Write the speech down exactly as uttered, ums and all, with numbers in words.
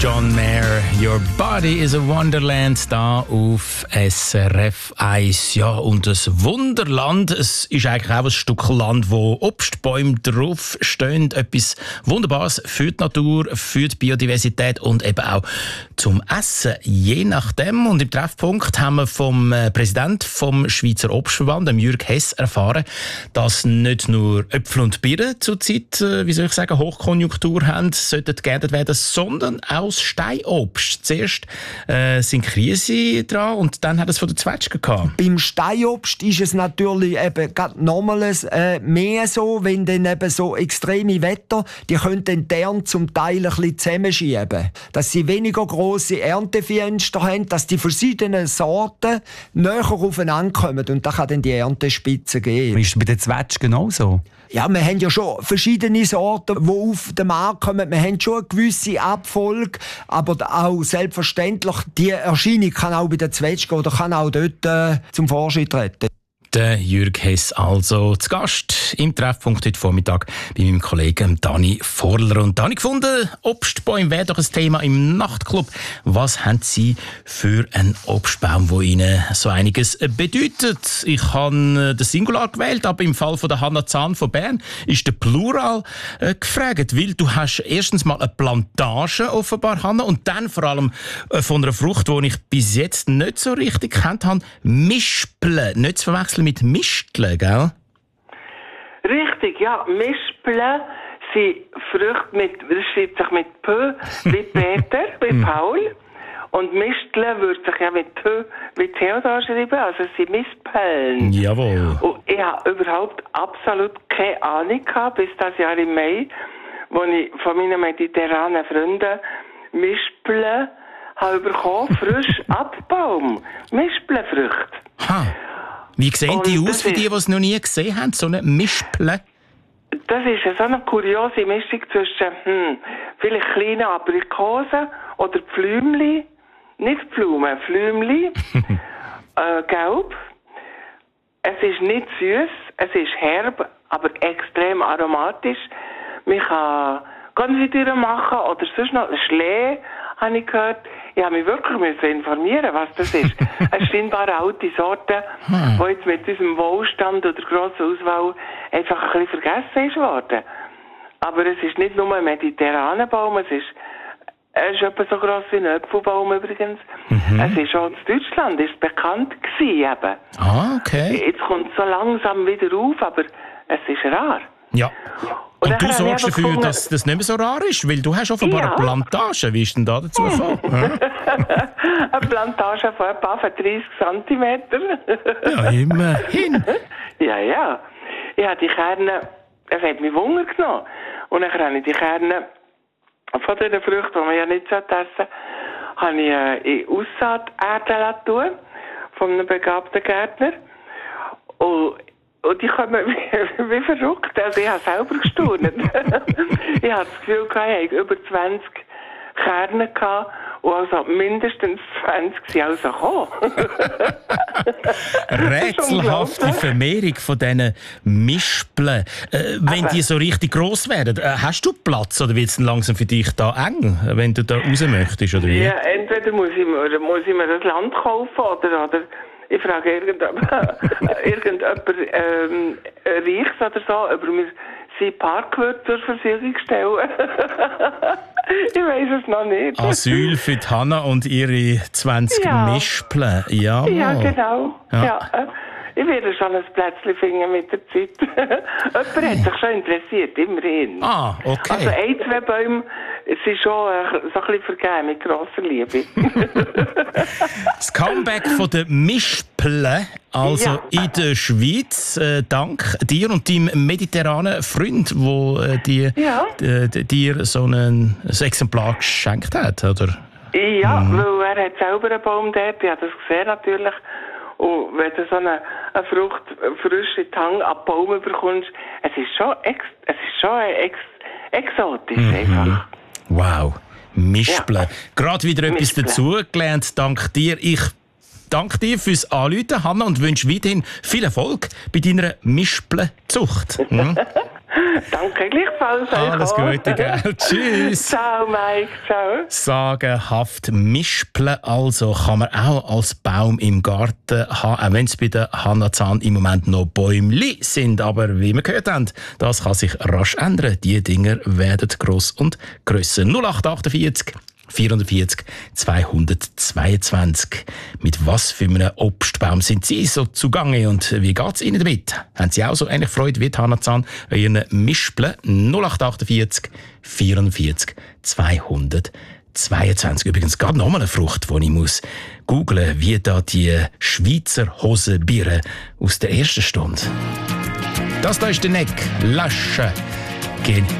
John Mayer, Your Body is a Wonderland, da auf S R F eins. Ja, und das Wunderland, es ist eigentlich auch ein Stück Land, wo Obstbäume drauf stehen. Etwas Wunderbares für die Natur, für die Biodiversität und eben auch zum Essen, je nachdem. Und im Treffpunkt haben wir vom Präsidenten vom Schweizer Obstverband, dem Jürg Hess, erfahren, dass nicht nur Äpfel und Birnen zurzeit, wie soll ich sagen, Hochkonjunktur haben, sollten geerntet werden, sondern auch Steinobst. Zuerst äh, sind Krise dran und dann hat es von der Zwetschgen gehabt. Beim Steinobst ist es natürlich eben nochmals äh, mehr so, wenn dann eben so extreme Wetter, die können den Ernte zum Teil ein bisschen zusammenschieben. Dass sie weniger grosse Erntefenster haben, dass die verschiedenen Sorten näher aufeinander kommen und da kann dann die Erntespitze geben. Ist es bei den Zwetschgen auch so? Ja, wir haben ja schon verschiedene Sorten, die auf den Markt kommen. Wir haben schon eine gewisse Abfolge, aber auch selbstverständlich, die Erscheinung kann auch bei den Zwetschgen oder kann auch dort äh, zum Vorschein treten. Der Jürg Hess also zu Gast im Treffpunkt heute Vormittag bei meinem Kollegen Dani Vorler. Und Dani gefunden, Obstbäume wäre doch ein Thema im Nachtclub. Was haben Sie für einen Obstbaum, der Ihnen so einiges bedeutet? Ich habe den Singular gewählt, aber im Fall von der Hanna Zahn von Bern ist der Plural äh, gefragt, weil du hast erstens mal eine Plantage offenbar, Hanna, und dann vor allem äh, von einer Frucht, die ich bis jetzt nicht so richtig kennt habe, Mispeln, nicht zu verwechseln mit Misteln, gell? Richtig, ja. Mispeln sind Früchte mit, das schreibt sich mit P wie Peter, wie Paul. Und Misteln würde sich ja mit T wie Theodor schreiben, also es sind Mispeln. Jawohl. Und ich habe überhaupt absolut keine Ahnung gehabt, bis das Jahr im Mai, wo ich von meinen mediterranen Freunden Mispeln habe bekommen, frisch Abbaum. Mispelfrüchte. Ha. Wie sehen Und die aus für die, ist, die es noch nie gesehen haben? So eine Mispeln? Das ist so eine kuriose Mischung zwischen hm, vielleicht kleinen Aprikosen oder Pflümli. Nicht Blumen, Pflümli. äh, gelb. Es ist nicht süß, es ist herb, aber extrem aromatisch. Man kann Konfitüre machen oder sonst noch Schlee, habe ich gehört. Ich habe mich wirklich müssen informieren, was das ist. Es sind scheinbar alte Sorten, hm. die jetzt mit unserem Wohlstand oder grosser Auswahl einfach ein bisschen vergessen ist worden. Aber es ist nicht nur ein mediterraner Baum, es ist, es ist etwa so gross wie ein Äpfelbaum übrigens. Mhm. Es ist auch in Deutschland ist bekannt gewesen eben. Ah, okay. Jetzt kommt es so langsam wieder auf, aber es ist rar. Ja. Und, und du sorgst dafür, gefunden, dass das nicht mehr so rar ist, weil du hast offenbar ja. eine Plantage. Wie ist denn da dazu gekommen? Eine Plantage von etwa dreißig Zentimeter. Ja, immerhin. Ja, ja. Ich habe die Kerne, es hat mich Wunder genommen. Und dann habe ich die Kerne von diesen Früchten, die man ja nicht essen sollte, habe ich in Aussaaterde tun von einem begabten Gärtner. Und Und die kommen wie, wie verrückt. Also ich habe selber gestaunt. Ich hatte das Gefühl, ich hatte über zwanzig Kerne gehabt, und also mindestens zwanzig sind also gekommen. Rätselhafte Vermehrung von diesen Mispeln. Äh, wenn Aber die so richtig gross werden, äh, hast du Platz oder wird es langsam für dich da eng, wenn du da raus möchtest? Oder wie? Ja, entweder muss ich, mir, muss ich mir das Land kaufen oder... oder ich frage irgendjemand, irgendjemand ähm, Reichs oder so, ob er mir sein Parkwirt zur Verfügung stellen. Ich weiss es noch nicht. Asyl für die Hanna und ihre zwanzig ja. Mispeln. Ja, ja, genau. Ja. Ja. Ich werde schon ein Plätzchen finden mit der Zeit. Jemand hat sich schon interessiert, immerhin. Ah, okay. Also ein, zwei Bäume sind schon äh, so ein bisschen vergeben mit grosser Liebe. Das Comeback von den Mispeln, also ja. in der Schweiz, äh, dank dir und deinem mediterranen Freund, der äh, die, ja. äh, dir so ein, ein Exemplar geschenkt hat, oder? Ja, mhm. weil er hat selber einen Baum dort, ich habe das gesehen natürlich. Und wenn du so eine, eine Frucht frisch in die Hand ab Baum bekommst, es ist schon, ex, es ist schon ex, exotisch mhm. einfach. Wow, Mispeln. Ja. Gerade wieder etwas Mispeln. dazugelernt, dank dir. Ich danke dir fürs Anrufen, Hanna, und wünsche weiterhin viel Erfolg bei deiner Mispelzucht. Mhm. Danke gleichfalls. Alles Gute, gell? Tschüss. Ciao, Mike. Ciao. Sagenhaft mispeln, also kann man auch als Baum im Garten haben, auch wenn es bei der Hannah Zahn im Moment noch Bäumli sind. Aber wie wir gehört haben, das kann sich rasch ändern. Die Dinger werden gross und grösser. null acht achtundvierzig vierundvierzig zweihundertzweiundzwanzig. Mit was für einem Obstbaum sind Sie so zugange und wie geht es Ihnen damit? Haben Sie auch so ähnlich Freude wie Hannah Zahn an Ihren Mispeln? null acht achtundvierzig vierundvierzig zweihundertzweiundzwanzig. Übrigens gerade noch mal eine Frucht, die ich muss googlen, wie da die Schweizer Hosenbiere aus der ersten Stunde. Das da ist der Neck. Lasche. Gehen.